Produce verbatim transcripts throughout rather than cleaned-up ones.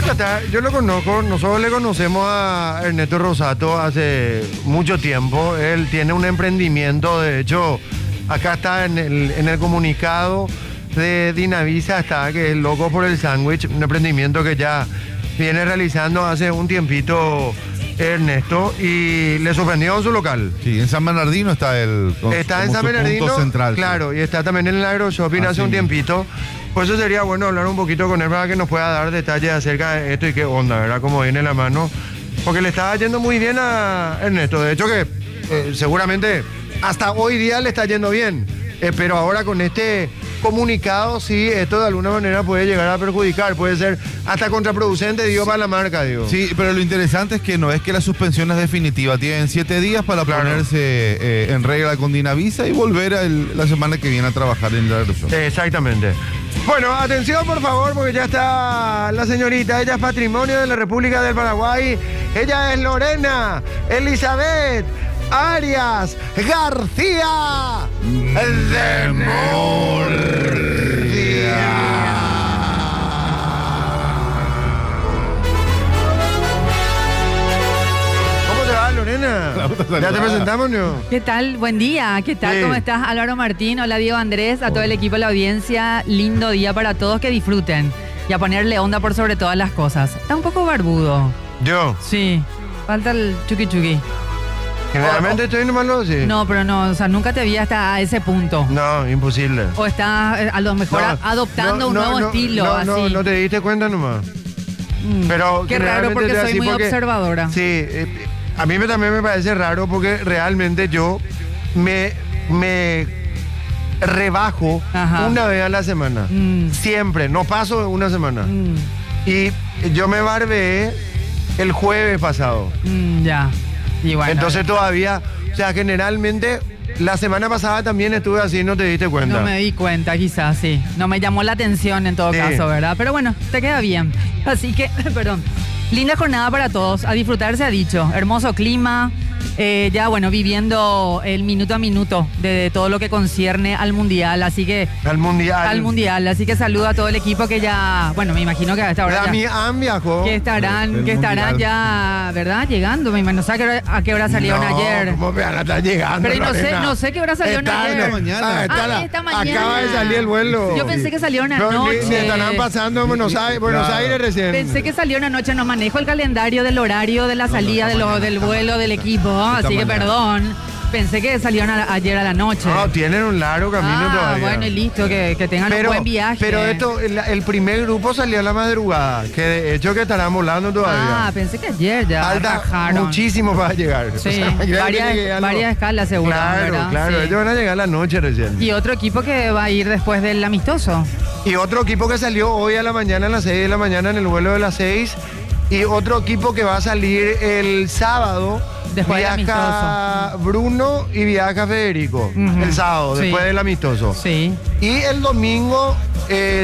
Ya está, yo lo conozco, nosotros le conocemos a Ernesto Rosato hace mucho tiempo. Él tiene un emprendimiento, de hecho, acá está en el, en el comunicado de Dinavisa, está que es Loco por el Sándwich, un emprendimiento que ya viene realizando hace un tiempito Ernesto, y le sorprendió en su local. Sí, en San Bernardino está el Está en San Bernardino, central, claro, sí. Y está también en el AgroShopping hace un tiempito. Por eso sería bueno hablar un poquito con él para que nos pueda dar detalles acerca de esto y qué onda, ¿verdad? Cómo viene la mano. Porque le está yendo muy bien a Ernesto. De hecho que eh, seguramente hasta hoy día le está yendo bien. Eh, pero ahora con este comunicado, sí, esto de alguna manera puede llegar a perjudicar, puede ser hasta contraproducente, digo, para la marca, digo. Sí, pero lo interesante es que no es que la suspensión es definitiva, tienen siete días para claro. ponerse eh, en regla con Dinavisa y volver a el, la semana que viene a trabajar en el AgroShopping. Exactamente. Bueno, atención por favor, porque ya está la señorita, ella es patrimonio de la República del Paraguay, ella es Lorena Elizabeth Arias García de Murcia. ¿Cómo te va, Lorena? ¿Ya te presentamos, no? ¿Qué tal? Buen día. ¿Qué tal? Sí. ¿Cómo estás, Álvaro Martín? Hola, Diego Andrés, a todo el equipo de la audiencia. Lindo día para todos, que disfruten y a ponerle onda por sobre todas las cosas. Está un poco barbudo. ¿Yo? Sí. Falta el chuki chuki. Generalmente estoy nomás lo así. No, pero no, o sea, nunca te vi hasta a ese punto. No, imposible. O estás eh, a lo mejor no, adoptando no, un no, nuevo no, estilo, no, así. No, no te diste cuenta nomás. Mm, pero qué raro porque soy muy porque, observadora. Sí, eh, a mí me, también me parece raro porque realmente yo me, me rebajo Ajá. una vez a la semana. Mm. Siempre, no paso una semana. Mm. Y yo me barbeé el jueves pasado. Mm, ya. Y bueno, entonces todavía, o sea, generalmente la semana pasada también estuve así, no te diste cuenta. No me di cuenta, quizás, sí. No me llamó la atención en todo sí. caso, ¿verdad? Pero bueno, te queda bien. Así que, perdón. Linda jornada para todos. A disfrutar se ha dicho. Hermoso clima. Eh, ya, bueno, viviendo el minuto a minuto de, de todo lo que concierne al Mundial, así que... Al Mundial. Al Mundial, así que saludo a todo el equipo que ya... Bueno, me imagino que a esta hora ya... Han viajado. Que estarán, que estarán ya, ¿verdad? Llegando, me imagino. No sé a qué hora, a qué hora salieron no, ayer. ¿Cómo me van a estar llegando? Pero no sé, no sé qué hora salieron esta ayer. Esta mañana. Ah, esta, ah, la, esta mañana. Acaba de salir el vuelo. Yo pensé que salieron no, anoche. Ni, ni estarán pasando en Buenos Aires, Buenos claro. Aires recién. Pensé que salieron anoche. No manejo el calendario del horario de la salida no, no, de lo, del vuelo del equipo. Así que perdón. Pensé que salieron a, ayer a la noche. No, tienen un largo camino ah, todavía. Bueno, y listo, que, que tengan pero, un buen viaje. Pero esto, el, el primer grupo salió a la madrugada, que de hecho que estarán volando todavía. Ah, pensé que ayer ya Falta bajaron. Muchísimo para llegar. Sí, o sea, varias, varias escalas seguro. Claro, ¿verdad? claro, sí. Ellos van a llegar a la noche recién. Y otro equipo que va a ir después del amistoso. Y otro equipo que salió hoy a la mañana, a las seis de la mañana, en el vuelo de las seis. Y otro equipo que va a salir el sábado. Después viaja Bruno y viaja Federico. Uh-huh. El sábado, sí. Después del amistoso. Sí. Y el domingo eh,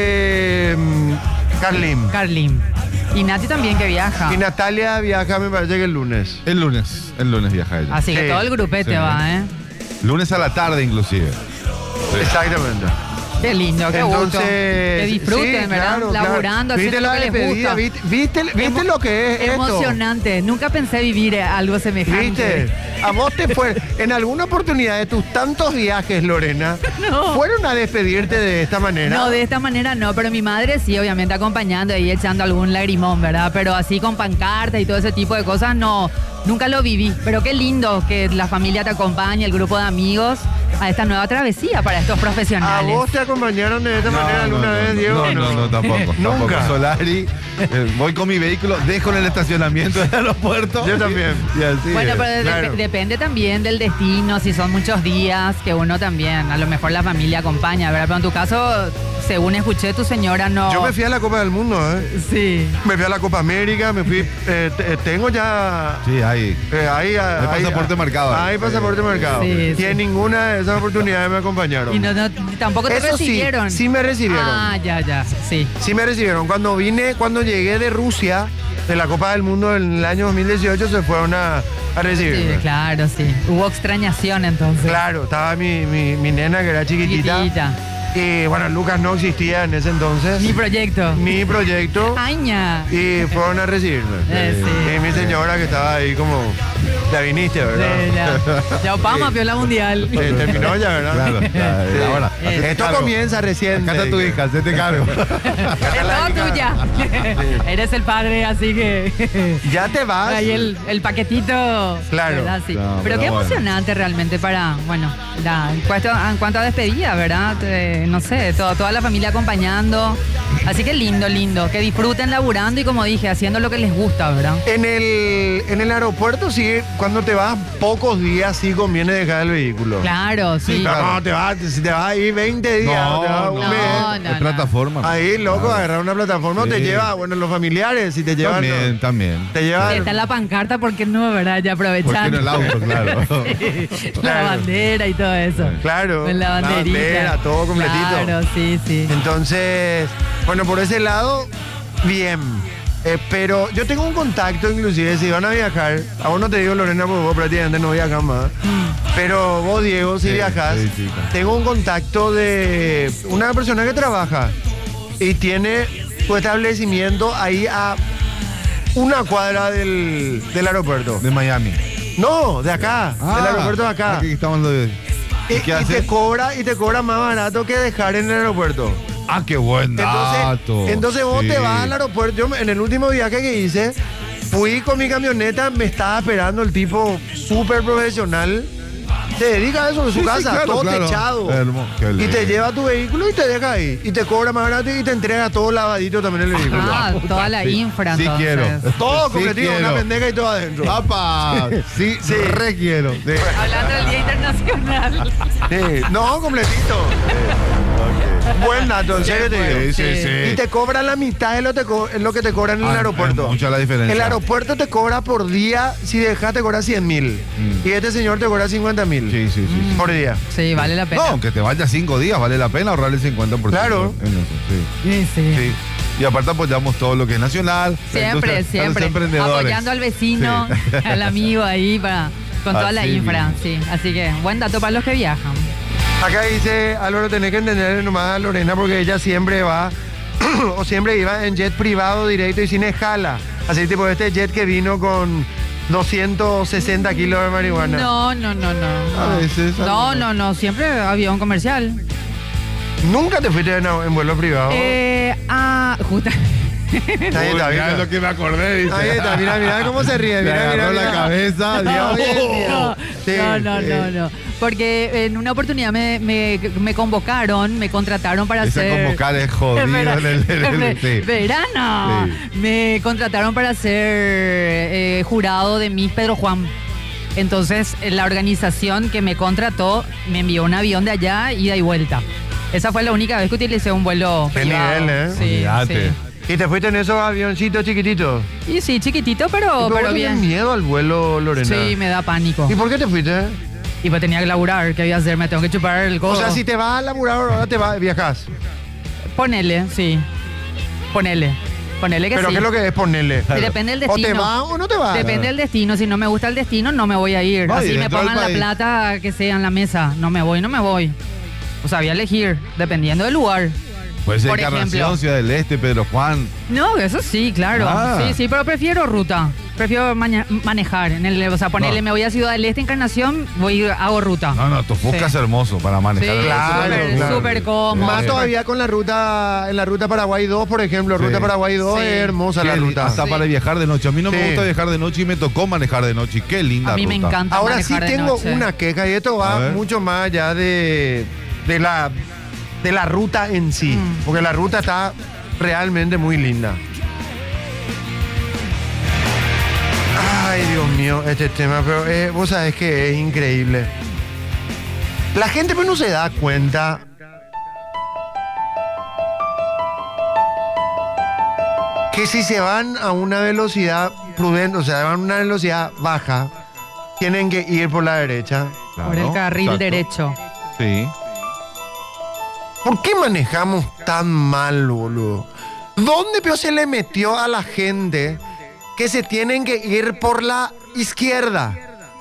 sale um, Carlim. Carlim. Y Nati también que viaja. Y Natalia viaja, me parece que el lunes. El lunes, el lunes viaja ella. Así que sí. todo el grupete sí. va, ¿eh? Lunes a la tarde inclusive. Sí. Exactamente. Qué lindo, qué Entonces, gusto. Que disfruten, sí, ¿verdad? Claro, laburando, claro. haciendo lo que les gusta. ¿Viste, viste, viste Emo lo que es emocionante. Esto? Nunca pensé vivir algo semejante. ¿Viste? A vos te fue... En alguna oportunidad de tus tantos viajes, Lorena, no. ¿fueron a despedirte de esta manera? No, de esta manera no, pero mi madre sí, obviamente acompañando y echando algún lagrimón, ¿verdad? Pero así con pancartas y todo ese tipo de cosas, no... Nunca lo viví, pero qué lindo que la familia te acompañe, el grupo de amigos, a esta nueva travesía para estos profesionales. ¿A vos te acompañaron de esta no, manera no, alguna no, vez, no, Diego? No, no, no, tampoco. Nunca. Tampoco. Solari, eh, voy con mi vehículo, dejo en el estacionamiento del aeropuerto. Yo también. Y así bueno, pero de, claro. depende también del destino, si son muchos días, que uno también, a lo mejor la familia acompaña, ¿verdad? Pero en tu caso, según escuché, tu señora no... Yo me fui a la Copa del Mundo, ¿eh? Sí. Me fui a la Copa América, me fui... Eh, t- tengo ya... Sí, ahí. Eh, ahí hay pasaporte ahí, marcado. Hay pasaporte sí, marcado. Sí, y en sí. ninguna de esas oportunidades me acompañaron. Y no, no, tampoco te Eso recibieron. Sí, sí me recibieron. Ah, ya, ya, sí. Sí me recibieron. Cuando vine, cuando llegué de Rusia, de la Copa del Mundo en el año dos mil dieciocho, se fueron a, a recibirme. Sí, claro, sí. Hubo extrañación entonces. Claro, estaba mi, mi, mi nena que era chiquitita. Chiquitita. Y bueno, Lucas no existía en ese entonces. Mi proyecto. Mi proyecto. Aña. Y fueron a recibirme. Eh, sí. Y mi señora que estaba ahí como, ya viniste, ¿verdad? Sí, ya. Ya Obama, Sí. Piola Mundial. Eh, terminó ya, ¿verdad? Claro, ya, Sí. ahora. Eh. hacete Esto cargo. comienza recién. Acá está tu hija, hacete cargo. Es todo tuya. Eres el padre, así que. Ya te vas. Ahí el, el paquetito. Claro. ¿Verdad? Sí. No, pero pero qué bueno. emocionante realmente para, bueno, la, en, cuanto, en cuanto a despedida, ¿verdad? Eh, no sé, todo, toda la familia acompañando. Así que lindo, lindo. Que disfruten laburando y como dije, haciendo lo que les gusta, ¿verdad? En el, en el aeropuerto, sí, cuando te vas pocos días, sí conviene dejar el vehículo. Claro, sí. Sí, pero no, te vas, si te vas ahí veinte días, No, te vas un no, mes. no, Es no. plataforma. Ahí, loco, Claro. agarrar una plataforma Sí. te lleva, bueno, los familiares, si te llevan. También, también. Te Si llevan. está en la pancarta, ¿por qué no, verdad? Ya Porque en aprovechando. el auto, claro. Sí, la Claro. bandera y todo eso. Claro. Con la banderita. bandera, todo completito. Claro, sí, sí. Entonces, bueno, por ese lado, bien. Eh, pero yo tengo un contacto, inclusive, si van a viajar, a vos no te digo, Lorena, porque vos prácticamente no viajas más. Pero vos, Diego, si Sí, viajas, sí, sí, claro. tengo un contacto de una persona que trabaja y tiene su establecimiento ahí a una cuadra del, del aeropuerto. De Miami. No, de acá, del aeropuerto de acá. Aquí estamos de... Y, ¿Y qué y hace? te cobra y te cobra más barato que dejar en el aeropuerto. Ah, qué buen dato. Entonces, entonces vos Sí. te vas al aeropuerto. Yo en el último viaje que hice, fui con mi camioneta, me estaba esperando el tipo súper profesional. Se dedica a eso en su Sí, sí, casa, claro, todo claro. techado. Hermoso, qué Y te lindo. lleva tu vehículo y te deja ahí. Y te cobra más barato y te entrega todo lavadito también el vehículo. Ah, toda la Sí, infra, sí entonces. quiero. Todo Sí completito, quiero. una pendeja y todo adentro. ¡Apa! Sí, Sí. re quiero. Sí. Hablando del Día Internacional. Sí, no, completito. Buen dato, en serio te digo. Sí, sí, Sí. sí. Y te cobran la mitad de lo, te co- lo que te cobran en el Ah, aeropuerto. es mucha la diferencia. El aeropuerto te cobra por día, si dejas te cobra cien mil. Mm. Y este señor te cobra cincuenta mil Sí, sí, sí. sí. por día. Sí, vale la No, pena. aunque te vayas cinco días, vale la pena ahorrar el cincuenta por ciento. Claro. En eso, sí. Sí, sí. Sí. Y aparte apoyamos todo lo que es nacional. la Siempre, industria, a los siempre. emprendedores. Apoyando al vecino, Sí. al amigo ahí para, con toda la Así infra. mismo. Sí. Así que buen dato para los que viajan. Acá dice, Álvaro, tenés que entender nomás a Lorena porque ella siempre va, o siempre iba en jet privado directo y sin escala. Así tipo este jet que vino con doscientos sesenta kilos de marihuana. No, no, no, no. A veces, No, algunos. no, no. Siempre avión comercial. ¿Nunca te fuiste en, en vuelo privado? Eh, ah, justa. Ahí está, Uy, mirá ¿viste? lo que me acordé, dice. Ahí está, mira, mira cómo se ríe. Le Mira, mira, agarró la mira. cabeza. No, Dios. no, Sí, no, no, sí. no, no. Porque en una oportunidad me, me, me convocaron, me contrataron para Ese hacer... convocar es jodido. Vera- en el- en el- Ve- sí. Verano. Sí. Me contrataron para ser eh, jurado de Miss Pedro Juan. Entonces, eh, la organización que me contrató me envió un avión de allá, ida y vuelta. Esa fue la única vez que utilicé un vuelo Qué privado. nivel, ¿eh? Sí, Olvídate. sí. ¿Y te fuiste en esos avioncitos chiquititos? Y sí, chiquitito, pero, ¿Y vos pero tenés bien. miedo al vuelo, Lorena? Sí, me da pánico. ¿Y por qué te fuiste? Y pues tenía que laburar, ¿qué voy a hacer? Me tengo que chupar el codo. O sea, si te vas a laburar ahora te vas, viajas. Ponele, sí. Ponele. Ponele que Pero sí. ¿qué es lo que es ponerle? Y depende del O destino. te vas o no te vas. Depende del destino. Si no me gusta el destino, no me voy a ir. No, y Así me dentro del pongan la país. plata que sea en la mesa. No me voy, no me voy. O sea, voy a elegir, dependiendo del lugar. Puede ser Por Encarnación, ejemplo. Ciudad del Este, Pedro Juan. No, eso sí, claro. Ah. Sí, sí, pero prefiero ruta. Prefiero maña- manejar. En el, o sea, ponerle, No. me voy a Ciudad del Este, Encarnación, voy hago ruta. No, no, tu Fusca Sí. es hermoso para Sí, manejar. Claro, súper, claro. súper cómodo. Más súper- todavía con la ruta, en la ruta Paraguay dos, por ejemplo. Sí. Ruta Paraguay dos Sí. es hermosa la Qué li- ruta. Hasta Sí. para viajar de noche. A mí no me Sí. gusta viajar de noche y me tocó manejar de noche. Y qué linda A mí me ruta. encanta Ahora sí manejar de tengo noche. una queja y esto A va ver. mucho más allá de, de, la, de la ruta en sí. Mm. Porque la ruta está realmente muy linda. Ay, Dios mío, este tema, pero eh, vos sabés que es increíble. La gente pues no se da cuenta que si se van a una velocidad prudente, o sea, van a una velocidad baja, tienen que ir por la derecha. Por el Claro, carril exacto. derecho. Sí. ¿Por qué manejamos tan mal, boludo? ¿Dónde peor se le metió a la gente que se tienen que ir por la izquierda?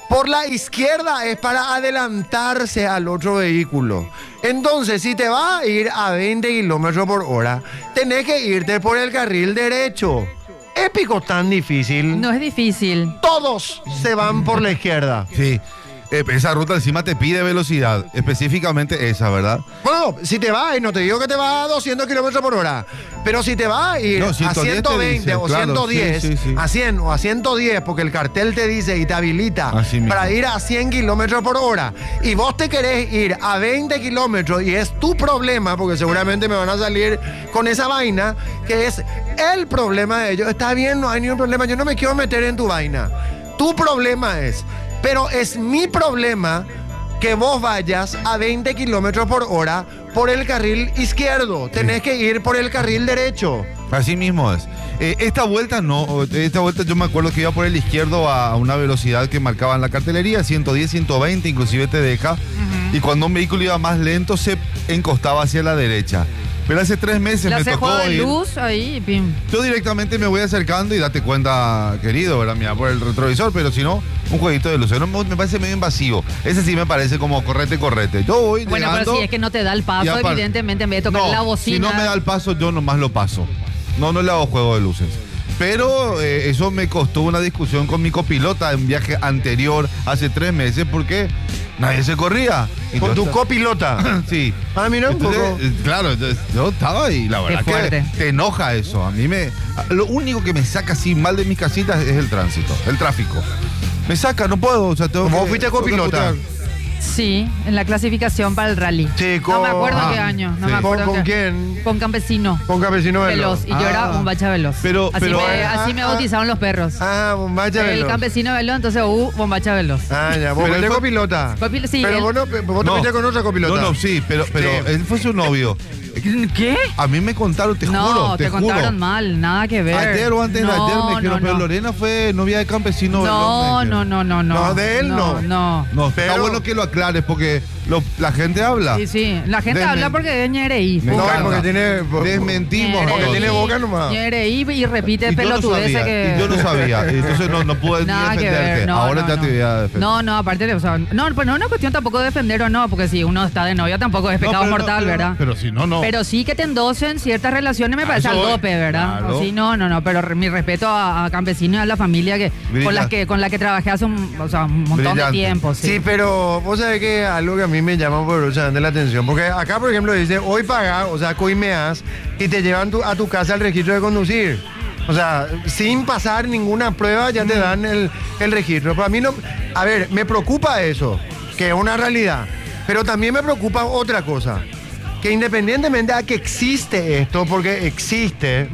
Por la izquierda es para adelantarse al otro vehículo. Entonces, si te vas a ir a veinte kilómetros por hora, tenés que irte por el carril derecho. Épico tan difícil. No es difícil. Todos se van por la izquierda. Sí. Eh, esa ruta encima te pide velocidad, específicamente esa, ¿verdad? Bueno, si te vas, y no te digo que te vas a doscientos kilómetros por hora, pero si te vas a ir No, a ciento diez ciento te veinte dice, o claro, ciento diez, sí, sí, sí. a cien o a ciento diez, porque el cartel te dice y te habilita Así mismo. para ir a cien kilómetros por hora, y vos te querés ir a veinte kilómetros y es tu problema, porque seguramente me van a salir con esa vaina, que es el problema de ellos. Está bien, no hay ningún problema, yo no me quiero meter en tu vaina. Tu problema es, pero es mi problema que vos vayas a veinte kilómetros por hora por el carril izquierdo. Tenés que ir por el carril derecho. Así mismo es. Eh, esta vuelta no, esta vuelta yo me acuerdo que iba por el izquierdo a una velocidad que marcaba en la cartelería, ciento diez, ciento veinte, inclusive te deja. Uh-huh. Y cuando un vehículo iba más lento se encostaba hacia la derecha. Pero hace tres meses Le me hace tocó juego de ir. luz ahí, pim. Yo directamente me voy acercando y date cuenta, querido, ¿verdad? Mira, por el retrovisor, pero si no, un jueguito de luces. No, me parece medio invasivo. Ese sí me parece como correte, correte. Yo voy Bueno, llegando, pero si es que no te da el paso, aparte, evidentemente en vez de tocar no, la bocina. si no me da el paso, yo nomás lo paso. No, no le hago juego de luces. Pero eh, eso me costó una discusión con mi copilota en un viaje anterior, hace tres meses, porque nadie se corría. Con Entonces, tu copilota. Sí. Ah, mira un Entonces, poco. eh, Claro, entonces, yo estaba y la verdad fuerte. que te enoja eso. A mí me... Lo único que me saca así mal de mis casitas es el tránsito, el tráfico. Me saca, no puedo. O sea, tengo ¿Vos que- fuiste tengo que copilota? putear. Sí, en la clasificación para el rally. Sí, No me acuerdo ah, qué año. No sí. me acuerdo ¿Con- con qué- quién? Con Campesino. Con Campesino Veloz. Veloz. Y yo era Ah. Bombacha Veloz. Pero- así pero- me, Ah, así me ah, bautizaron los perros. Ah, Bombacha El Veloz. Campesino Veloz, entonces U, Bombacha Veloz. Ah, ya. ¿Vos Pero fuiste él fue- copilota? Copil- sí, Pero él- vos, no, vos te No. fuiste con otra copilota. No, no, sí, pero, pero Sí. él fue su novio. ¿Qué? A mí me contaron, te no, juro, te, te juro. contaron mal, nada que ver. Ayer o antes no, de ayer me dijeron, no, pero no. Lorena fue novia de Campesino Veloz, me No, dijeron. no, no, no, no. No, de él no. No. No, está Pero- bueno que lo aclares porque lo- la gente habla. Sí, sí. La gente Desmen- habla porque es ñereí. Me No, encanta. porque tiene- Desmentimos. Ñereí, todos. tiene boca nomás. ñereí y repite Y yo no pelotudeces sabía, que... y yo no sabía, entonces no, no pude ni Nada que defenderte. ver, no, Ahora no, ya no. te voy a defender. No, no, aparte de, o sea, no, pues no es una cuestión tampoco de defender o no, porque si uno está de novia tampoco es No, pecado pero no, mortal, pero- ¿verdad? Pero si no, no. Pero sí que te endosen ciertas relaciones me A parece eso al voy. dope, ¿verdad? Claro. O sí, no, no, no, pero re- mi respeto a, a Campesino y a la familia que Brilla. con las que con la que trabajé hace un, o sea, un montón Brillante. de tiempo, sí. Sí, pero vos sabés que algo que a mí me llama poderosamente la atención, porque acá, por ejemplo, dice, hoy paga, o sea, coimeas, y te llevan tu- a tu casa el registro de conducir. O sea, sin pasar ninguna prueba ya te dan el, el registro. Pero a mí no... A ver, me preocupa eso, que es una realidad, pero también me preocupa otra cosa, que independientemente a que existe esto, porque existe,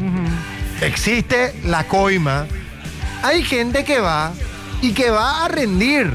existe la coima, hay gente que va y que va a rendir.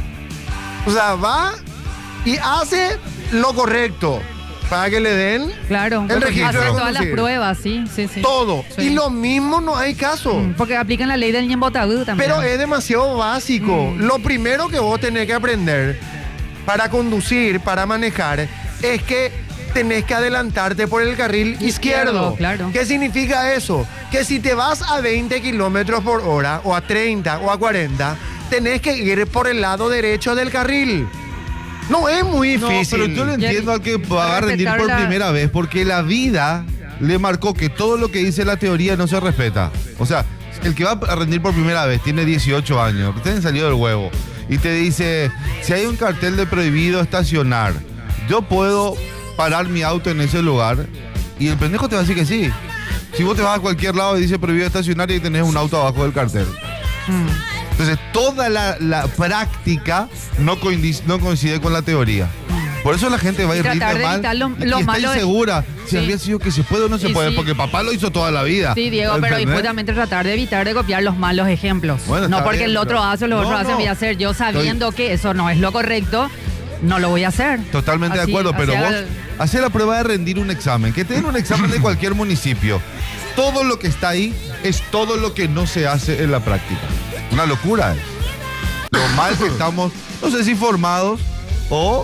O sea, va y hace lo correcto para que le den Claro, el registro hacer de todas las conducir. pruebas, sí, sí, sí. todo. Sí. Y lo mismo no hay caso. Mm, Porque aplican la ley del Ñembotagú también. Pero es demasiado básico. Mm. Lo primero que vos tenés que aprender para conducir, para manejar, es que tenés que adelantarte por el carril izquierdo. Izquierdo, claro. ¿Qué significa eso? Que si te vas a veinte kilómetros por hora, o a treinta, o a cuarenta, tenés que ir por el lado derecho del carril. No es muy No, difícil. pero yo le entiendo al que va a rendir por Respetar la- primera vez, porque la vida le marcó que todo lo que dice la teoría no se respeta. O sea, el que va a rendir por primera vez tiene dieciocho años, que tienen salido del huevo, y te dice, si hay un cartel de prohibido estacionar, yo puedo parar mi auto en ese lugar, y el pendejo te va a decir que sí. Si vos te vas a cualquier lado y dice prohibido estacionar y tenés un auto abajo del cartel. Mm. Entonces, toda la, la práctica no coincide, no coincide con la teoría. Por eso la gente va a Y ir tratar rinde de mal evitar lo- y lo está malo de- insegura si Sí. había sido que se puede o no se Y puede, sí. porque papá lo hizo toda la vida. Sí, Diego, pero y ¿Entendés? justamente tratar de evitar de copiar los malos ejemplos. Bueno, no está porque bien, el otro pero- hace, los No, otros hacen, no. voy a hacer. Yo sabiendo que eso no es lo correcto, no lo voy a hacer. Totalmente de Así- acuerdo, pero así vos haga el- hacés la prueba de rendir un examen, que te den un examen de cualquier municipio. Todo lo que está ahí es todo lo que no se hace en la práctica. Una locura es. Lo mal que estamos, no sé si formados o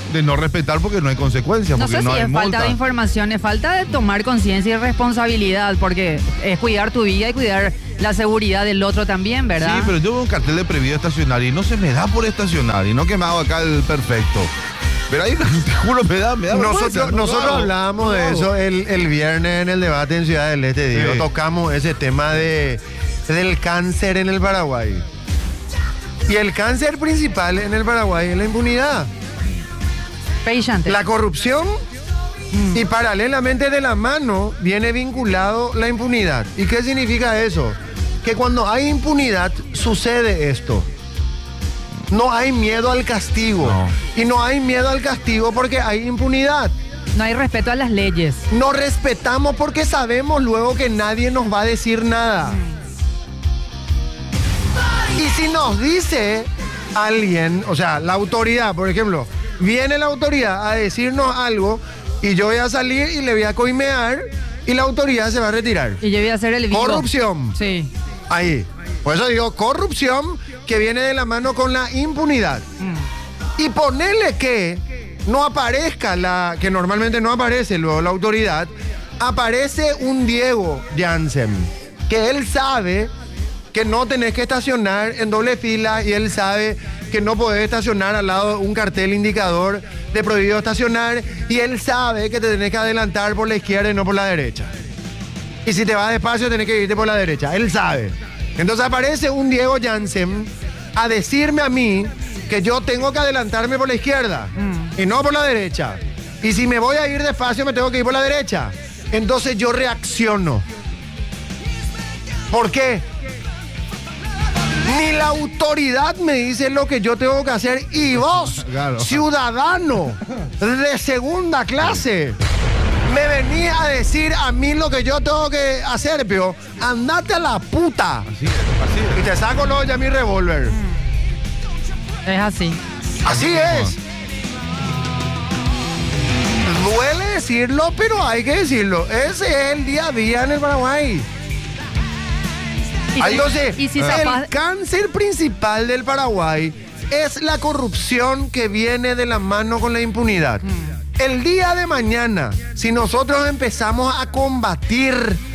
de no respetar porque no hay consecuencias. No porque sé no si hay es falta multa. de información, es falta de tomar conciencia y responsabilidad, porque es cuidar tu vida y cuidar la seguridad del otro también, ¿verdad? Sí, pero yo veo un cartel de prohibido estacionar y no se me da por estacionar y no que me hago acá el perfecto. Pero ahí, te juro, me da, me da vergüenza, Nosotros, no lo nosotros hago, hablábamos no lo de hago. eso el, el viernes en el debate en Ciudad del Este, digo, Sí. tocamos ese tema de, del cáncer en el Paraguay. Y el cáncer principal en el Paraguay es la impunidad, Peyante. la corrupción y paralelamente de la mano viene vinculado la impunidad. ¿Y qué significa eso? Que cuando hay impunidad sucede esto. No hay miedo al castigo. No. Y no hay miedo al castigo porque hay impunidad. No hay respeto a las leyes. No respetamos porque sabemos luego que nadie nos va a decir nada. Y si nos dice alguien, o sea, la autoridad, por ejemplo, viene la autoridad a decirnos algo y yo voy a salir y le voy a coimear y la autoridad se va a retirar. Y yo voy a hacer el vivo. Corrupción. Sí. Ahí. Por eso digo, corrupción que viene de la mano con la impunidad. Mm. Y ponerle que no aparezca la, que normalmente no aparece luego la autoridad, aparece un Diego Jansen, que él sabe que no tenés que estacionar en doble fila y él sabe que no podés estacionar al lado de un cartel indicador de prohibido estacionar y él sabe que te tenés que adelantar por la izquierda y no por la derecha. Y si te vas despacio tenés que irte por la derecha, él sabe. Entonces aparece un Diego Jansen a decirme a mí que yo tengo que adelantarme por la izquierda Mm. y no por la derecha. Y si me voy a ir despacio me tengo que ir por la derecha. Entonces yo reacciono. ¿Por qué? Ni la autoridad me dice lo que yo tengo que hacer y vos, Claro. ciudadano de segunda clase, me venís a decir a mí lo que yo tengo que hacer, pero andate a la puta. Así es, así Y te saco luego ya mi revólver. Es así. Así es. Duele decirlo, pero hay que decirlo. Ese es el día a día en el Paraguay. Y si- Entonces, y si el zapaz- cáncer principal del Paraguay es la corrupción que viene de la mano con la impunidad. El día de mañana, si nosotros empezamos a combatir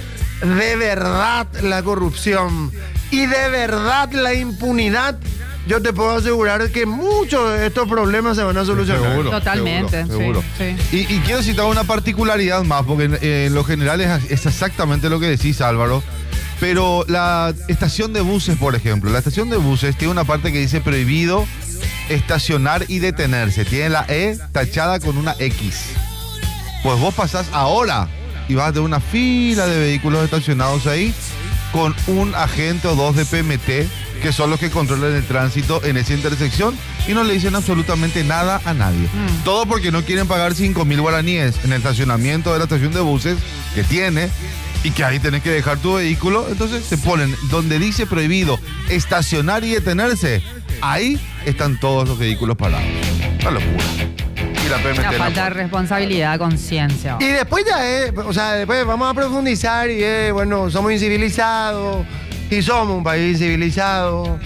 de verdad la corrupción y de verdad la impunidad, yo te puedo asegurar que muchos de estos problemas se van a solucionar. Seguro, Totalmente, seguro, seguro. sí, sí. Y, y quiero citar una particularidad más, porque en, en lo general es, es exactamente lo que decís, Álvaro. Pero la estación de buses, por ejemplo, la estación de buses tiene una parte que dice prohibido estacionar y detenerse. Tiene la E tachada con una X. Pues vos pasás ahora y vas de una fila de vehículos estacionados ahí con un agente o dos de P M T, que son los que controlan el tránsito en esa intersección y no le dicen absolutamente nada a nadie. Mm. Todo porque no quieren pagar cinco mil guaraníes en el estacionamiento de la estación de buses que tiene y que ahí tenés que dejar tu vehículo. Entonces se ponen donde dice prohibido estacionar y detenerse. Ahí están todos los vehículos parados. Una locura. Y la P M T Una no falta de pone. responsabilidad, conciencia. Y después ya es, o sea, después vamos a profundizar y es, bueno, somos incivilizados y somos un país civilizado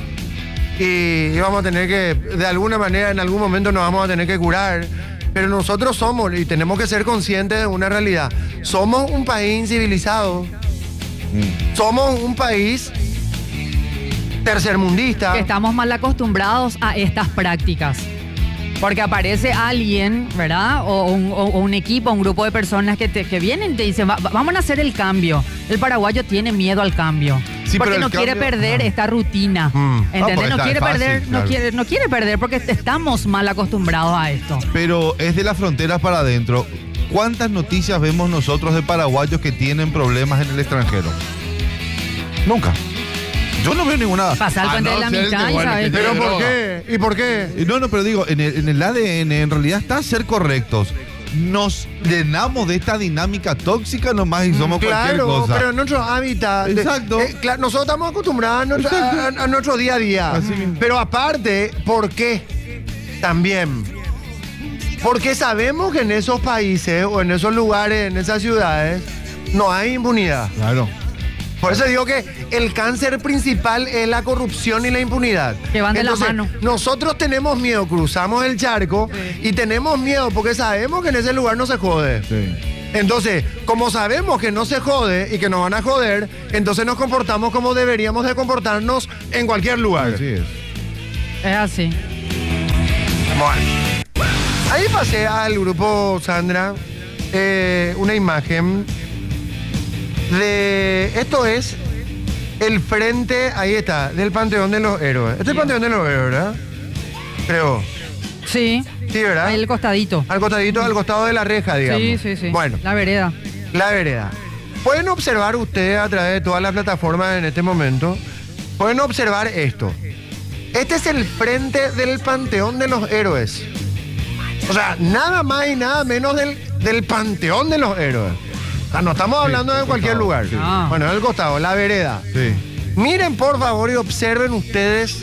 y, y vamos a tener que, de alguna manera, en algún momento nos vamos a tener que curar, pero nosotros somos y tenemos que ser conscientes de una realidad. Somos un país incivilizado, Mm. somos un país tercermundista. Que estamos mal acostumbrados a estas prácticas. Porque aparece alguien, ¿verdad? O un, o- o un equipo, un grupo de personas que, te, que vienen y te dicen, "Va- va- vamos a hacer el cambio. El paraguayo tiene miedo al cambio. Sí, porque pero el no quiere cambio- perder Ajá. esta rutina. Mm. Ah, ¿Entendés? porque no está quiere fácil, perder, claro. no, quiere, no quiere perder porque estamos mal acostumbrados a esto. Pero es de las fronteras para adentro. ¿Cuántas noticias vemos nosotros de paraguayos que tienen problemas en el extranjero? Nunca. Yo no veo ninguna. Pasar el Ah, puente no, de la si es mitad que, y bueno, sabes- que ¿Pero tiene por droga. qué? ¿Y por qué? Y No, no, pero digo, en el, en el A D N en realidad está ser correctos. Nos llenamos de esta dinámica tóxica nomás y somos cualquier Claro, cosa. pero en nuestro hábitat. de- Exacto. eh, cla- nosotros estamos acostumbrados a nuestro, a- a- a nuestro día a día. Así mismo. Pero aparte, ¿por qué? También. Porque sabemos que en esos países o en esos lugares, en esas ciudades, no hay impunidad. Claro. Por eso digo que el cáncer principal es la corrupción y la impunidad. Que van de la Entonces, mano. nosotros tenemos miedo, cruzamos el charco Sí. y tenemos miedo porque sabemos que en ese lugar no se jode. Sí. Entonces, como sabemos que no se jode y que nos van a joder, entonces nos comportamos como deberíamos de comportarnos en cualquier lugar. Así es. Es así. Bueno. Ahí pasé al grupo, Sandra, eh, una imagen de... Esto es el frente, ahí está, del Panteón de los Héroes. Este es el Panteón de los Héroes, ¿verdad? Creo. Sí. Sí, ¿verdad? Ahí el costadito. Al costadito, al costado de la reja, digamos. Sí, sí, sí. Bueno, La vereda. la vereda. Pueden observar ustedes a través de todas las plataformas en este momento, pueden observar esto. Este es el frente del Panteón de los Héroes. O sea, nada más y nada menos del, del Panteón de los Héroes. O sea, no estamos hablando de cualquier costado, lugar. sí. Ah. Bueno, en el costado, la vereda. Sí. Miren por favor y observen ustedes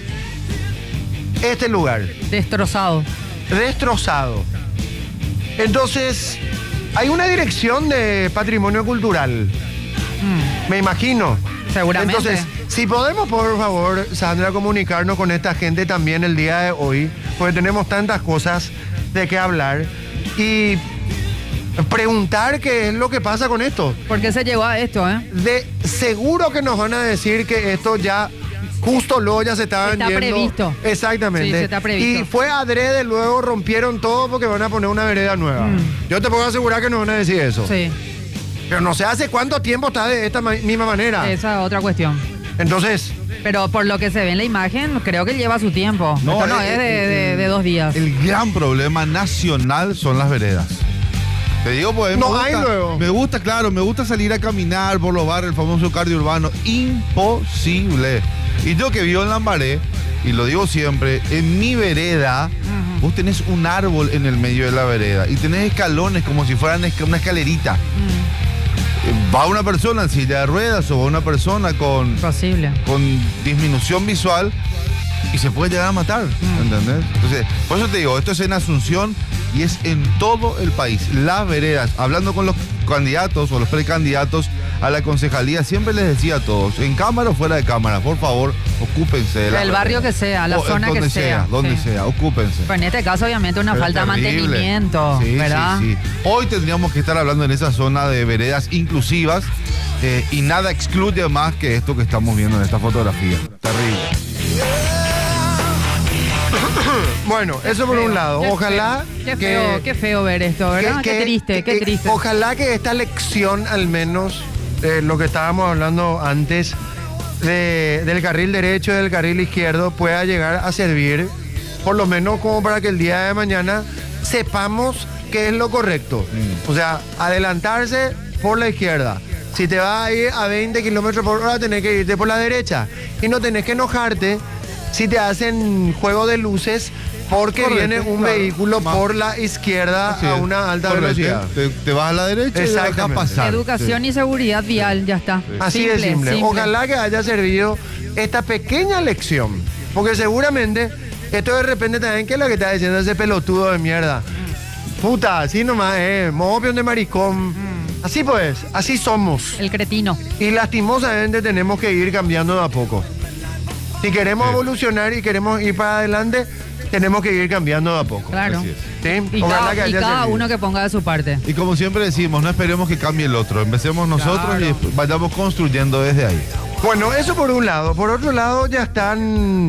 este lugar. Destrozado. Destrozado. Entonces, hay una dirección de patrimonio cultural, Mm, me imagino. seguramente. Entonces, si podemos, por favor, Sandra, comunicarnos con esta gente también el día de hoy, porque tenemos tantas cosas de qué hablar, y preguntar qué es lo que pasa con esto. ¿Por qué se llegó a esto, eh? De seguro que nos van a decir que esto ya justo luego ya se estaban Está yendo. previsto. Exactamente. Sí, sí, está previsto. Y fue adrede, luego rompieron todo porque van a poner una vereda nueva. Mm. Yo te puedo asegurar que nos van a decir eso. Sí. Pero no sé hace cuánto tiempo está de esta ma- misma manera. Esa es otra cuestión. Entonces, Pero por lo que se ve en la imagen, creo que lleva su tiempo. No, Esto no eh, es de, eh, de- de dos días. El gran problema nacional son las veredas. Te digo, pues, No me hay gusta, luego. me gusta, claro, me gusta salir a caminar por los barrios, el famoso cardio urbano. Imposible. Y yo que vivo en Lambaré, y lo digo siempre, en mi vereda, Ujú. vos tenés un árbol en el medio de la vereda y tenés escalones como si fueran esca- una escalerita. Mm, Eh, Va una persona en silla de ruedas o va una persona con, imposible. con disminución visual y se puede llegar a matar, Mm. ¿entendés? Entonces, por eso te digo, esto es en Asunción y es en todo el país. Las veredas, hablando con los candidatos o los precandidatos a la concejalía, siempre les decía a todos, en cámara o fuera de cámara, por favor, ocúpense de la El barrio que sea, la O, eh, zona donde que sea. Donde sí. sea, ocúpense. Pero en este caso, obviamente, una Pero falta de terrible. mantenimiento, Sí, ¿verdad? sí, sí. Hoy tendríamos que estar hablando en esa zona de veredas inclusivas eh, y nada excluye más que esto que estamos viendo en esta fotografía. Terrible. bueno, eso por Feo, un lado. qué Ojalá feo, Qué que... feo, qué feo ver esto, ¿verdad? que- qué que- triste, que- qué triste. Ojalá que esta lección, al menos, eh, lo que estábamos hablando antes, de- del carril derecho y del carril izquierdo, pueda llegar a servir, por lo menos como para que el día de mañana sepamos qué es lo correcto. Mm. O sea, adelantarse por la izquierda. Si te vas a ir a veinte kilómetros por hora, tenés que irte por la derecha. Y no tenés que enojarte si te hacen juego de luces porque Correcto, viene un claro. vehículo Más- por la izquierda Así a es. una alta Correcto. velocidad. Te, te vas a la derecha y te dejas Exactamente. pasar. Educación Sí. y seguridad vial, ya está. Así de simple. simple. Ojalá que haya servido esta pequeña lección. Porque seguramente esto de repente también, ¿qué es lo que está diciendo ese pelotudo de mierda? Puta, así nomás, eh. Mopión de maricón. Así pues, así somos. El cretino. Y lastimosamente tenemos que ir cambiando de a poco. Si queremos Sí. evolucionar y queremos ir para adelante, tenemos que ir cambiando de a poco. Claro. Así es. ¿Sí? Y Ojalá cada, que y haya cada servido. uno que ponga de su parte. Y como siempre decimos, no esperemos que cambie el otro. Empecemos nosotros Claro. y después vayamos construyendo desde ahí. Bueno, eso por un lado. Por otro lado, ya están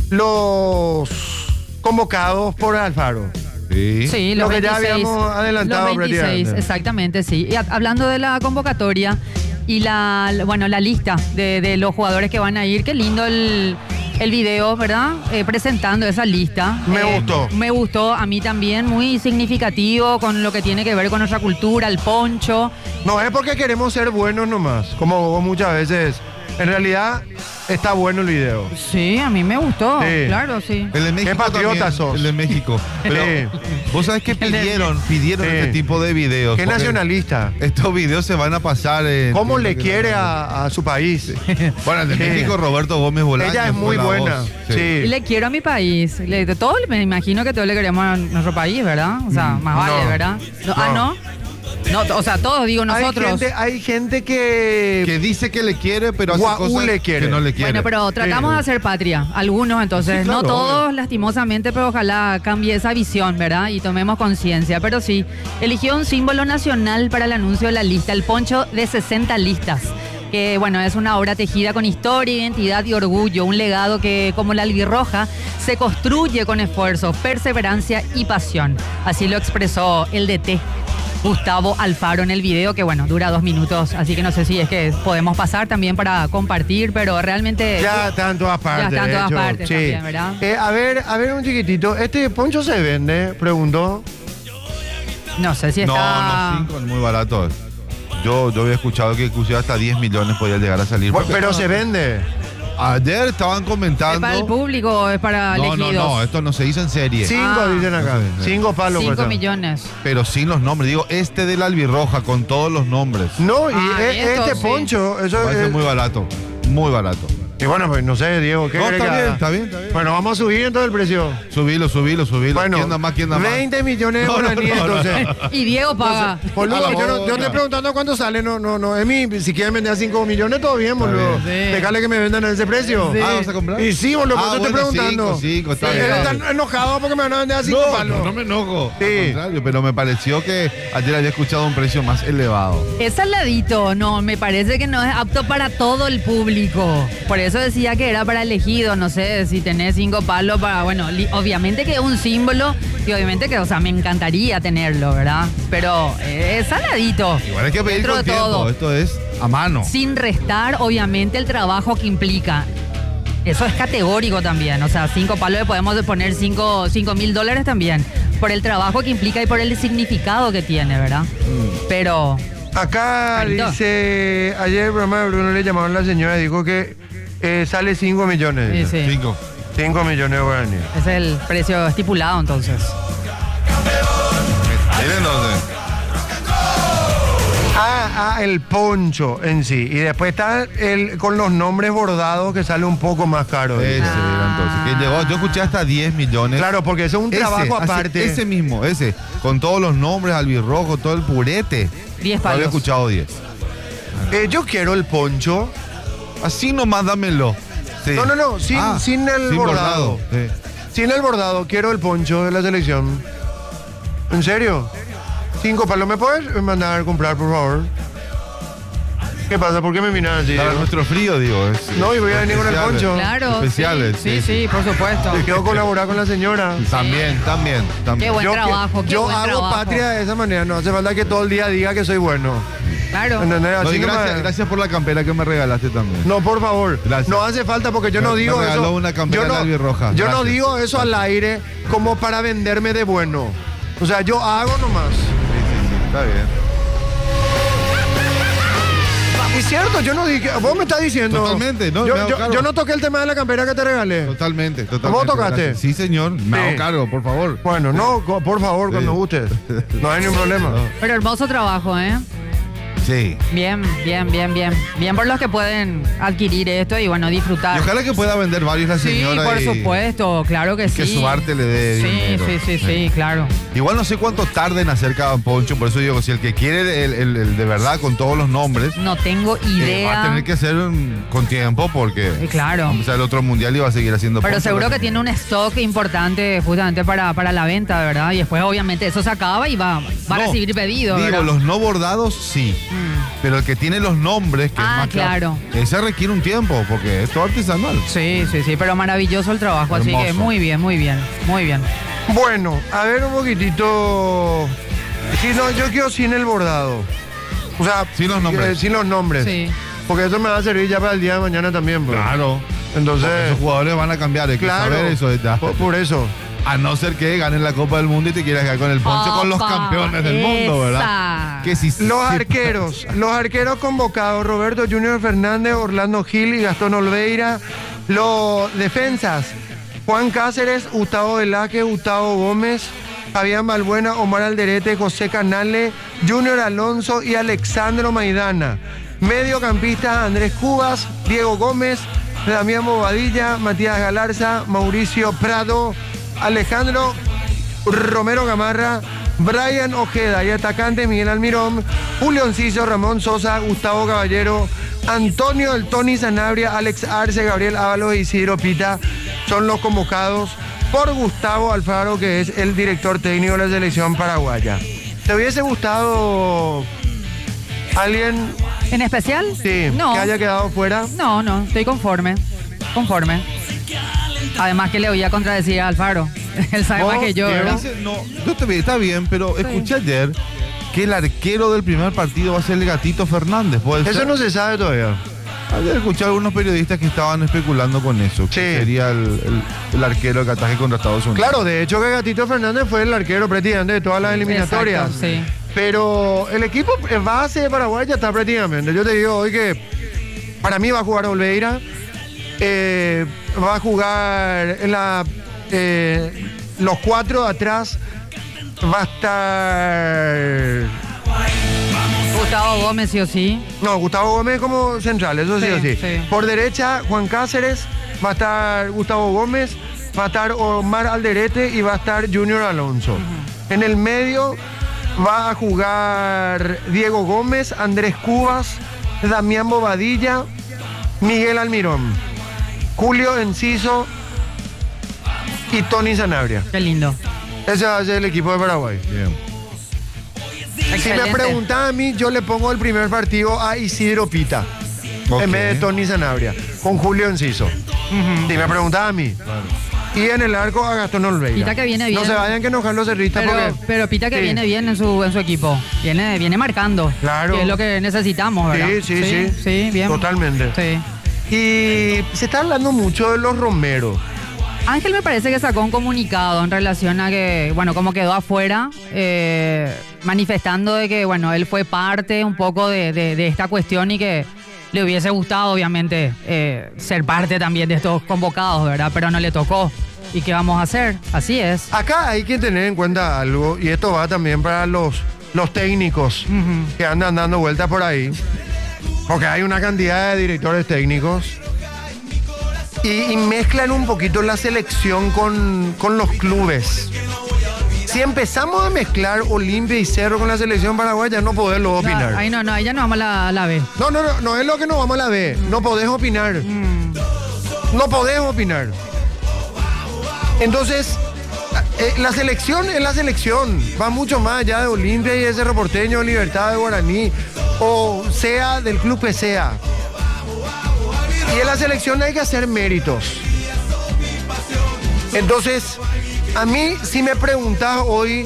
los convocados por Alfaro. Sí. Sí, Lo los que ya veintiséis. habíamos adelantado Los veintiséis, prácticamente. exactamente, sí. Y a- hablando de la convocatoria y la, bueno, la lista de, de los jugadores que van a ir, qué lindo el, el video, ¿verdad? Eh, presentando esa lista. Me Eh, gustó. Me gustó, a mí también, muy significativo con lo que tiene que ver con nuestra cultura, el poncho. No es porque queremos ser buenos nomás, como vos muchas veces. En realidad, está bueno el video. Sí, a mí me gustó, Sí. claro, sí. El de México patriota también, sos. El de México. Pero, ¿vos sabés que El de- pidieron? Pidieron Sí. este tipo de videos. Qué porque nacionalista. Estos videos se van a pasar en... ¿Cómo le quiere a, a su país? Bueno, el de Sí. México, Roberto Gómez Bolaños. Ella es muy fue la buena. voz. Sí. Y le quiero a mi país. Le, de todo, me imagino que todos le queremos a nuestro país, ¿verdad? O sea, más vale, No. ¿verdad? No, Ah, No. ¿no? No, o sea, todos digo nosotros. Hay gente, hay gente que... Que dice que le quiere, pero hace Guau, cosas le quiere. que no le quiere. Bueno, pero tratamos Sí. de hacer patria. Algunos, entonces. Sí, claro, no todos, obvio. lastimosamente, pero ojalá cambie esa visión, ¿verdad? Y tomemos conciencia. Pero sí, eligió un símbolo nacional para el anuncio de la lista, el poncho de sesenta listas. Que, bueno, es una obra tejida con historia, identidad y orgullo. Un legado que, como la albirroja, se construye con esfuerzo, perseverancia y pasión. Así lo expresó el D T Gustavo Alfaro en el video, que bueno, dura dos minutos, así que no sé si es que podemos pasar también para compartir, pero realmente... Ya está en todas partes. está en de todas hecho. partes Sí. también, ¿verdad? Eh, a ver, a ver un chiquitito. ¿Este poncho se vende? Preguntó. No sé si No, está... no, cinco es muy barato. Yo, yo había escuchado que inclusive hasta diez millones podía llegar a salir. Bueno, porque pero se vende. ayer estaban ¿Es comentando... para el público o es para no, no, elegidos? no, esto no se hizo en serie. Cinco Ah. dicen acá. Sí, sí. Cinco palos. Cinco cuesta. millones. Pero sin los nombres. Digo, este de la albirroja con todos los nombres. No, y Ah, e- esto este sí. poncho, eso Parece es... muy barato. Muy barato. Y bueno, pues no sé, Diego, ¿qué No, querés está que bien, haga? está bien, está bien. Bueno, vamos a subir entonces el precio. Subilo, subilo, subilo. Bueno, ¿Quién da más, quién da más? veinte millones de No, no, guaraníes, no, no. entonces. Y Diego paga. Boludo, A la yo, no, yo boca. estoy preguntando cuánto sale, no, no, no, es mi, si quieren vender a cinco millones, todo bien, boludo. bien. Sí. Dejale que me vendan a ese precio. Sí. Ah, ¿vas a comprar? Y sí, boludo, por Ah, eso bueno, estoy preguntando. cinco, cinco, está Sí, bien. él está enojado porque me van a vender a cinco No, palos. no, no me enojo. Sí. Al contrario, pero me pareció que ayer había escuchado un precio más elevado. Es saladito, no, me parece que no es apto para todo el público. Por eso decía que era para elegido, no sé, si tenés cinco palos para, bueno, li- obviamente que es un símbolo y obviamente que, o sea, me encantaría tenerlo, ¿verdad? Pero eh, es saladito. Igual hay que pedir Dentro con de tiempo. todo. Esto es a mano. Sin restar, obviamente, el trabajo que implica. Eso es categórico también. O sea, cinco palos le podemos poner cinco cinco mil dólares también. Por el trabajo que implica y por el significado que tiene, ¿verdad? Pero... Acá Carito. dice, ayer el programa de Bruno le llamaron a la señora y dijo que eh, sale cinco millones. Sí, dice. sí. Cinco. cinco millones de guaraníes. Ese es el precio estipulado, entonces. Miren dónde. Ah, ah, el poncho en sí. Y después está el con los nombres bordados que sale un poco más caro. Ese era entonces. Que llegó, yo escuché hasta diez millones. Claro, porque eso es un Ese, trabajo así, aparte. Ese mismo, ese. Con todos los nombres, albirrojo, todo el purete. diez No había palos. escuchado diez. Eh, yo quiero el poncho. Así nomás dámelo. Sí. No, no, no, sin, Ah, sin el sin bordado. Sí. Sin el bordado, quiero el poncho de la selección. ¿En serio? Cinco palos, ¿me puedes mandar a comprar, por favor? ¿Qué pasa? ¿Por qué me miras así? Para nuestro frío, digo. Es, No, y voy a venir con el especiales. poncho. Claro. Especiales, Sí, sí, sí, sí, por supuesto. Quiero colaborar con la señora. También, también, también. Qué buen yo trabajo, qué yo buen hago trabajo. patria de esa manera, no hace falta que todo el día diga que soy bueno. Claro. ¿Entendés? No, Así y no gracias, me- gracias por la campera que me regalaste también. No, por favor. Gracias. No hace falta porque yo Me- no me digo regaló eso. una campera yo no, albirroja. yo no Gracias. digo eso al aire como para venderme de bueno. O sea, yo hago nomás. Sí, sí, sí, está bien. Y cierto, yo no dije. Vos me estás diciendo. Totalmente, ¿no? Yo, Me hago yo- cargo. yo no toqué el tema de la campera que te regalé. Totalmente, totalmente. ¿Vos tocaste? gracias. Sí, señor. Me Sí. hago cargo, por favor. Bueno, no, co- por favor, cuando Sí. guste. No hay ningún problema. Pero hermoso trabajo, ¿eh? Sí. Bien, bien, bien, bien. Bien por los que pueden adquirir esto y, bueno, disfrutar. Y ojalá que pueda vender varios la Sí, señora. por y- supuesto, claro que y sí. que su arte le dé Sí, dinero. sí, sí, sí, claro. Igual no sé cuánto tarda en hacer cada poncho, por eso digo, si el que quiere el, el- el de verdad con todos los nombres, No tengo eh, idea. va a tener que hacer um, con tiempo porque Sí, claro. vamos a el otro mundial y va a seguir haciendo Pero ponchos. seguro que tiene un stock importante justamente para, para la venta, ¿verdad? Y después obviamente eso se acaba y va, va a No, recibir pedido, Digo, ¿verdad? los no bordados sí, Mm. pero el que tiene los nombres, que Ah, es más claro. ese requiere un tiempo porque es todo artesanal. Sí, sí, sí, pero maravilloso el trabajo, así que Hermoso. muy bien, muy bien, muy bien. Bueno, a ver un poquitito. Si no, yo quiero sin el bordado. O sea, Sin los nombres. eh, sin los nombres. Sí. Porque eso me va a servir ya para el día de mañana también, pues. Claro. Entonces, Esos jugadores van a cambiar, hay que claro. saber eso. ya. Por, por eso. A no ser que ganen la Copa del Mundo y te quieras quedar con el poncho con los Opa, campeones del mundo, ¿verdad? esa. Que si Los si- arqueros, los arqueros convocados, Roberto Junior Fernández, Orlando Gil y Gastón Olveira. Los defensas, Juan Cáceres, Gustavo Velázquez, Gustavo Gómez, Fabián Balbuena, Omar Alderete, José Canale, Junior Alonso y Alexandro Maidana. Mediocampistas, Andrés Cubas, Diego Gómez, Damián Bobadilla, Matías Galarza, Mauricio Prado, Alejandro Romero Gamarra, Brian Ojeda y atacante Miguel Almirón, Julio Enciso, Ramón Sosa, Gustavo Caballero, Antonio El Tony Sanabria, Alex Arce, Gabriel Ábalos e Isidro Pita son los convocados por Gustavo Alfaro, que es el director técnico de la selección paraguaya. ¿Te hubiese gustado alguien ¿En especial? sí, No. que haya quedado fuera? No, no, estoy conforme. Conforme. Además que le voy a contradecir a Alfaro. Él sabe ¿Vos, más que yo, Diego? ¿verdad? Dice, no, yo te está bien, pero escuché ayer que el arquero del primer partido va a ser el Gatito Fernández. ¿Puede Eso ser? no se sabe todavía. Ayer escuché a algunos periodistas que estaban especulando con eso. Que Sí. sería el, el- el arquero que ataje contra Estados Unidos. Claro, de hecho que Gatito Fernández fue el arquero prácticamente de todas las eliminatorias. Exacto, sí. Pero el equipo base de Paraguay ya está prácticamente. Yo te digo hoy que para mí va a jugar Olveira. eh, va a jugar en la eh, los cuatro de atrás. Va a estar... Gustavo Gómez, sí o sí. No, Gustavo Gómez como central, eso sí, Sí, o sí. sí. Por derecha, Juan Cáceres, va a estar Gustavo Gómez, va a estar Omar Alderete y va a estar Junior Alonso. En el medio va a jugar Diego Gómez, Andrés Cubas, Damián Bobadilla, Miguel Almirón, Julio Enciso y Tony Sanabria. Qué lindo. Ese va a ser el equipo de Paraguay. Bien. Si Excelente. me preguntan a mí, yo le pongo el primer partido a Isidro Pita. Ok. En vez de Tony Sanabria, con Julio Enciso. Si me preguntaba a mí. Y en el arco a Gastón Olveira. Pita que viene bien. No se vayan que enojan los cerristas Pero, porque... pero Pita que Sí. viene bien en su, en su equipo. Viene, viene marcando. Claro. Que es lo que necesitamos, ¿verdad? Sí, sí, sí. Sí, bien. Totalmente. Sí. Y se está hablando mucho de los Romero. Ángel me parece que sacó un comunicado en relación a que, bueno, como quedó afuera, eh, manifestando de que, bueno, él fue parte un poco de, de- de esta cuestión y que le hubiese gustado, obviamente, eh, ser parte también de estos convocados, ¿verdad? Pero no le tocó. ¿Y qué vamos a hacer? Así es. Acá hay que tener en cuenta algo, y esto va también para los, los técnicos Ujú. que andan dando vueltas por ahí, porque hay una cantidad de directores técnicos y, y mezclan un poquito la selección con, con los clubes. Si empezamos a mezclar Olimpia y Cerro con la selección paraguaya, no podés luego opinar. No, ahí no, no, ahí ya no vamos a la, a la B. No, no, no, no es lo que nos vamos a la B. No podés opinar. Mm. No podés opinar. Entonces, eh, la selección es la selección. Va mucho más allá de Olimpia y de Cerro Porteño, Libertad de Guaraní, o sea del club que sea. Y en la selección hay que hacer méritos. Entonces, a mí, si me preguntas hoy,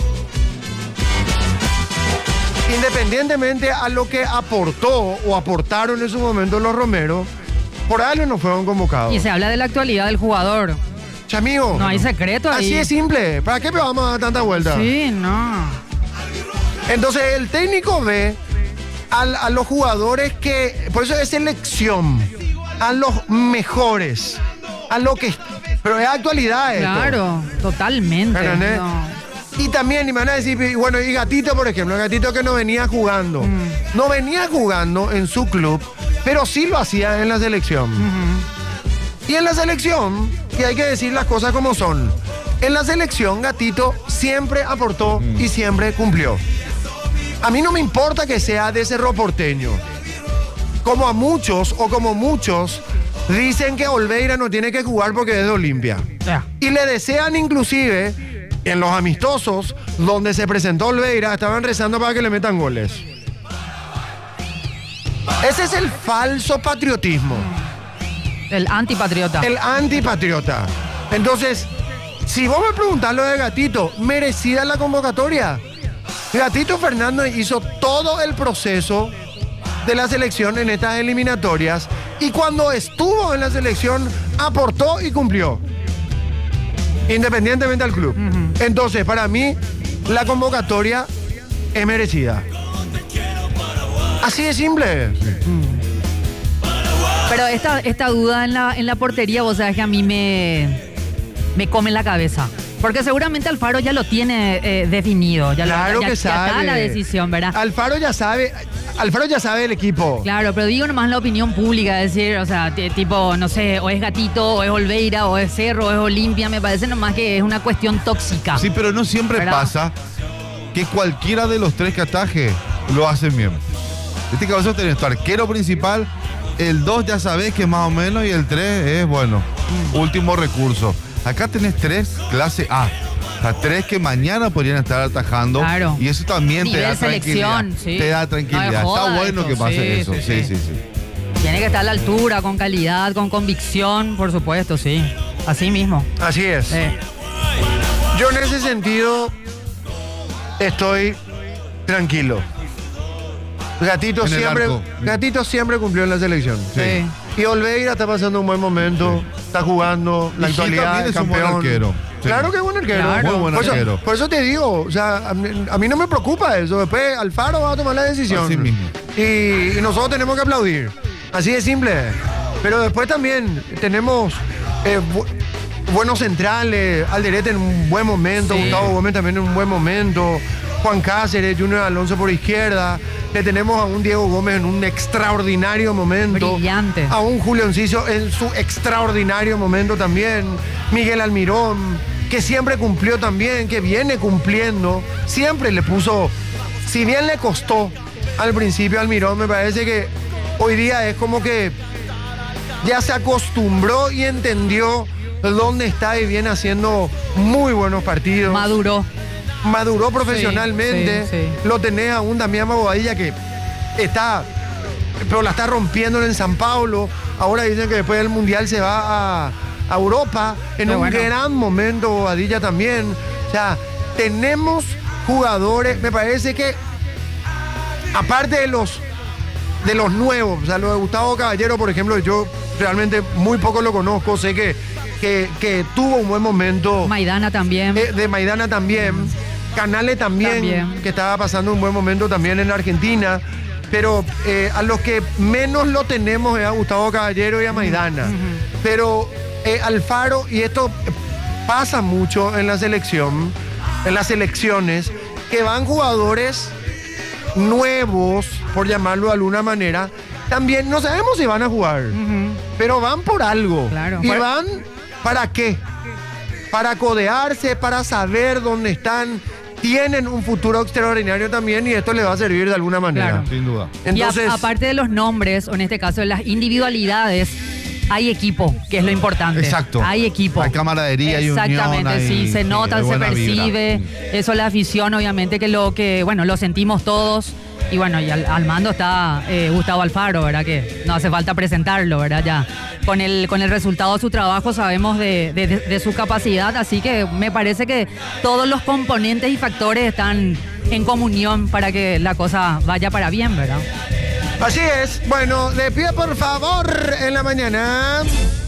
independientemente a lo que aportó o aportaron en su momento los Romero, por algo no fueron convocados. Y se habla de la actualidad del jugador. Chamigo. No hay secreto ahí. Así es simple. ¿Para qué me vamos a dar tanta vuelta? Sí, no. Entonces el técnico ve al- a los jugadores que, por eso es selección, a los mejores, a lo que... Pero es actualidad esto. Claro, totalmente. ¿Entendés? No. Y también, y me van a decir, y bueno, y Gatito, por ejemplo, Gatito que no venía jugando. Mm. No venía jugando en su club, pero sí lo hacía en la selección. Ujú. Y en la selección, y hay que decir las cosas como son, en la selección Gatito siempre aportó y siempre cumplió. A mí no me importa que sea de Cerro Porteño. Como a muchos, o como muchos, dicen que Olveira no tiene que jugar porque es de Olimpia. Ya. Y le desean inclusive, en los amistosos, donde se presentó Olveira, estaban rezando para que le metan goles. Ese es el falso patriotismo. El antipatriota. El antipatriota. Entonces, si vos me preguntás lo de Gatito, merecida la convocatoria. Gatito Fernández hizo todo el proceso de la selección en estas eliminatorias y cuando estuvo en la selección aportó y cumplió. Independientemente del club. Ujú. Entonces, para mí, la convocatoria es merecida. Así de simple. Pero esta, esta duda en la, en la portería, vos sabés que a mí me, me come la cabeza. Porque seguramente Alfaro ya lo tiene eh, definido. Ya lo- Claro ya- que ya sabe. está la decisión, ¿verdad? Alfaro ya sabe, Alfaro ya sabe el equipo. Claro, pero digo nomás la opinión pública, es decir, o sea, t- tipo, no sé, o es Gatito, o es Olveira, o es Cerro, o es Olimpia, me parece nomás que es una cuestión tóxica. Sí, pero no siempre ¿Verdad? pasa que cualquiera de los tres que ataje lo hacen bien. En este caso tenés tu arquero principal, el dos ya sabés que más o menos, y el tres es, bueno, último recurso. Acá tenés tres clase A. O sea, tres que mañana podrían estar atajando. Claro. Y eso también te Nivel da selección, tranquilidad. sí. Te da tranquilidad. No me joda Está bueno esto. que pase Sí, eso. sí, Sí, sí. sí, sí. Tiene que estar a la altura, con calidad, con convicción, por supuesto, sí. Así mismo. Así es. Eh, Yo en ese sentido estoy tranquilo. Gatito En el siempre, arco. Gatito siempre cumplió en la selección. sí. Y Olveira está pasando un buen momento, está jugando, la Y Gil actualidad, también el es un buen campeón. arquero. Sí. Claro que es buen arquero. Claro. Muy buen por, eso, arquero. por eso te digo, o sea, a mí, a mí no me preocupa eso. Después Alfaro va a tomar la decisión. Así mismo. Y, y nosotros tenemos que aplaudir. Así de simple. Pero después también tenemos eh, bu- buenos centrales, Alderete en un buen momento, Sí. Gustavo Gómez también en un buen momento, Juan Cáceres, Junior Alonso por izquierda. Le tenemos a un Diego Gómez en un extraordinario momento. Brillante. A un Julio Enciso en su extraordinario momento también. Miguel Almirón, que siempre cumplió también, que viene cumpliendo. Siempre le puso, si bien le costó al principio a Almirón, me parece que hoy día es como que ya se acostumbró y entendió dónde está y viene haciendo muy buenos partidos. Maduró. Maduró profesionalmente. Sí, sí, Lo tenés a un Damián Bobadilla que está, pero la está rompiendo en San Paulo. Ahora dicen que después del Mundial se va a, a Europa. En Qué un bueno. gran momento Bobadilla también. O sea, tenemos jugadores, me parece que aparte de los de los nuevos, o sea, lo de Gustavo Caballero, por ejemplo, yo realmente muy poco lo conozco, sé que, que, que tuvo un buen momento. Maidana también. Eh, de Maidana también, Canales también, También. que estaba pasando un buen momento también en Argentina, pero eh, a los que menos lo tenemos es a Gustavo Caballero y a Maidana. Pero eh, Alfaro, y esto pasa mucho en la selección, en las selecciones, que van jugadores nuevos, por llamarlo de alguna manera, también no sabemos si van a jugar, Ujú. pero van por algo. Claro. ¿Y Para- van para qué? Para codearse, para saber dónde están. Tienen un futuro extraordinario también y esto les va a servir de alguna manera. Claro. Sin duda. Entonces, y a- aparte de los nombres, o en este caso de las individualidades, hay equipo, que es lo importante. Exacto. Hay equipo. Hay camaradería, hay unión, Exactamente, hay- sí, se sí, nota, hay se buena percibe. vibra. Eso la afición, obviamente, que lo que, bueno, lo sentimos todos. Y bueno, y al, al mando está eh, Gustavo Alfaro, ¿verdad? Que no hace falta presentarlo, ¿verdad? Ya con el, con el resultado de su trabajo sabemos de, de- de- de su capacidad, así que me parece que todos los componentes y factores están en comunión para que la cosa vaya para bien, ¿verdad? así es. Bueno, de pie por favor en la mañana.